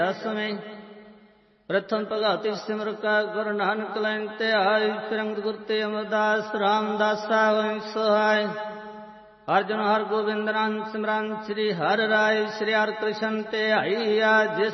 ਦਸਵੇਂ ਪ੍ਰਥਮ ਭਗਾਤੀ ਸਿਮਰ ਕਾ ਗੁਰੂ ਨਾਨਕ ਲੈਨ ਧਿਆਇ। ਫਿਰ ਅੰਗਦ ਗੁਰ ਤੇ ਅਮਰਦਾਸ ਰਾਮਦਾਸਾ ਹੋਇ ਸਹਾਇ। ਅਰਜੁਨ ਹਰਿ ਗੋਬਿੰਦ ਨਾਮ ਸਿਮਰਨ ਸ੍ਰੀ ਹਰਿ ਰਾਇ। ਸ੍ਰੀ ਹਰਿ ਕ੍ਰਿਸ਼ਨ ਧਿਆਈਆ ਜਿਸ